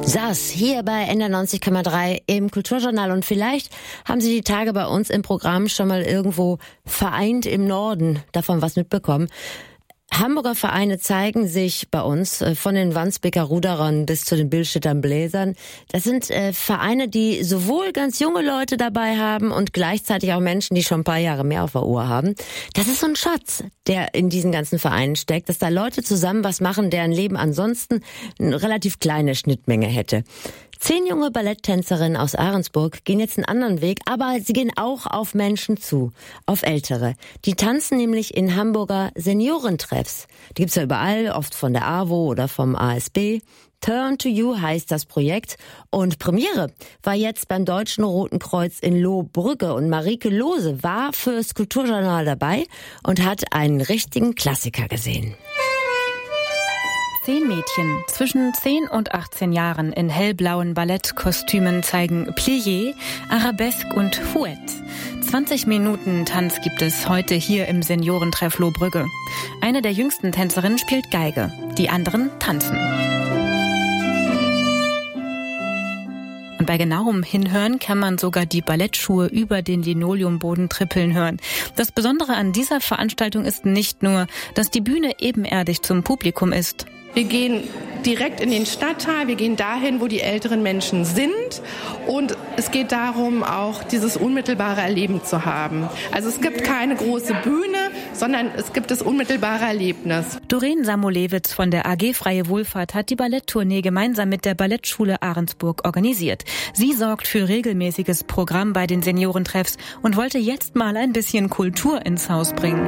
saß hier bei NDR 90,3 im Kulturjournal und vielleicht haben Sie die Tage bei uns im Programm schon mal irgendwo vereint im Norden davon was mitbekommen. Hamburger Vereine zeigen sich bei uns, von den Wandsbeker Ruderern bis zu den Billstädter Bläsern. Das sind Vereine, die sowohl ganz junge Leute dabei haben und gleichzeitig auch Menschen, die schon ein paar Jahre mehr auf der Uhr haben. Das ist so ein Schatz, der in diesen ganzen Vereinen steckt, dass da Leute zusammen was machen, deren Leben ansonsten eine relativ kleine Schnittmenge hätte. 10 junge Balletttänzerinnen aus Ahrensburg gehen jetzt einen anderen Weg, aber sie gehen auch auf Menschen zu, auf Ältere. Die tanzen nämlich in Hamburger Seniorentreffs. Die gibt's ja überall, oft von der AWO oder vom ASB. Turn to You heißt das Projekt und Premiere war jetzt beim Deutschen Roten Kreuz in Lohbrügge und Marike Lohse war fürs Kulturjournal dabei und hat einen richtigen Klassiker gesehen. 10 Mädchen zwischen 10 und 18 Jahren in hellblauen Ballettkostümen zeigen Plié, Arabesque und Fouette. 20 Minuten Tanz gibt es heute hier im Seniorentreff Lohbrügge. Eine der jüngsten Tänzerinnen spielt Geige, die anderen tanzen. Und bei genauem Hinhören kann man sogar die Ballettschuhe über den Linoleumboden trippeln hören. Das Besondere an dieser Veranstaltung ist nicht nur, dass die Bühne ebenerdig zum Publikum ist. Wir gehen direkt in den Stadtteil, wir gehen dahin, wo die älteren Menschen sind und es geht darum, auch dieses unmittelbare Erleben zu haben. Also es gibt keine große Bühne, sondern es gibt das unmittelbare Erlebnis. Doreen Samolewitz von der AG Freie Wohlfahrt hat die Balletttournee gemeinsam mit der Ballettschule Ahrensburg organisiert. Sie sorgt für regelmäßiges Programm bei den Seniorentreffs und wollte jetzt mal ein bisschen Kultur ins Haus bringen.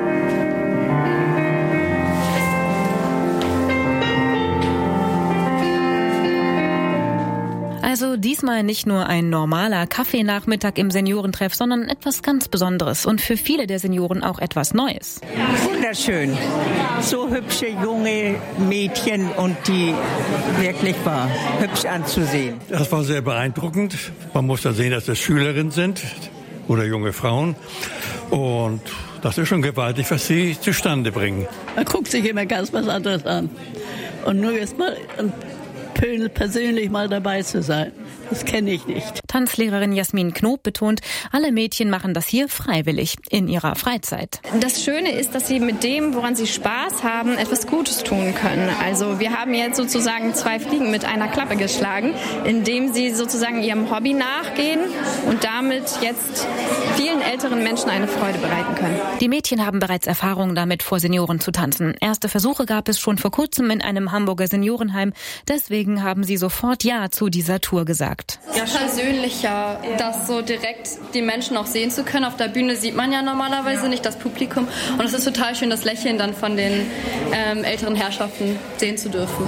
Also diesmal nicht nur ein normaler Kaffeenachmittag im Seniorentreff, sondern etwas ganz Besonderes und für viele der Senioren auch etwas Neues. Wunderschön. So hübsche junge Mädchen und die wirklich war hübsch anzusehen. Das war sehr beeindruckend. Man muss da sehen, dass das Schülerinnen sind oder junge Frauen. Und das ist schon gewaltig, was sie zustande bringen. Man guckt sich immer ganz was anderes an. Und nur jetzt mal persönlich mal dabei zu sein. Das kenne ich nicht. Tanzlehrerin Jasmin Knob betont, alle Mädchen machen das hier freiwillig, in ihrer Freizeit. Das Schöne ist, dass sie mit dem, woran sie Spaß haben, etwas Gutes tun können. Also wir haben jetzt sozusagen 2 Fliegen mit einer Klappe geschlagen, indem sie sozusagen ihrem Hobby nachgehen und damit jetzt vielen älteren Menschen eine Freude bereiten können. Die Mädchen haben bereits Erfahrung damit, vor Senioren zu tanzen. Erste Versuche gab es schon vor kurzem in einem Hamburger Seniorenheim. Deswegen haben sie sofort Ja zu dieser Tour gesagt. Ja, persönlicher, das so direkt die Menschen auch sehen zu können. Auf der Bühne sieht man ja normalerweise nicht das Publikum. Und es ist total schön, das Lächeln dann von den älteren Herrschaften sehen zu dürfen.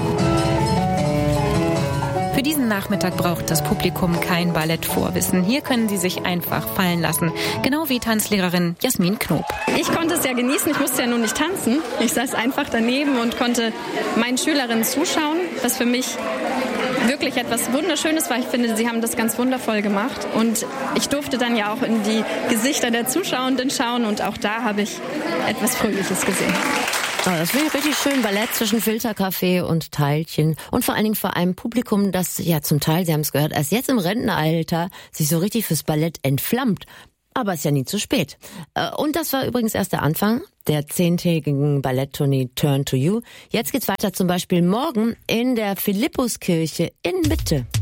Für diesen Nachmittag braucht das Publikum kein Ballettvorwissen. Hier können sie sich einfach fallen lassen. Genau wie Tanzlehrerin Jasmin Knob. Ich konnte es ja genießen, ich musste ja nun nicht tanzen. Ich saß einfach daneben und konnte meinen Schülerinnen zuschauen, was für mich wirklich etwas Wunderschönes war. Ich finde, sie haben das ganz wundervoll gemacht. Und ich durfte dann ja auch in die Gesichter der Zuschauenden schauen und auch da habe ich etwas Fröhliches gesehen. Oh, das finde ich richtig schön. Ballett zwischen Filterkaffee und Teilchen. Und vor allen Dingen vor einem Publikum, das ja zum Teil, Sie haben es gehört, erst jetzt im Rentenalter sich so richtig fürs Ballett entflammt. Aber es ist ja nie zu spät. Und das war übrigens erst der Anfang der 10-tägigen Balletttournee Turn to You. Jetzt geht's weiter zum Beispiel morgen in der Philippuskirche in Mitte.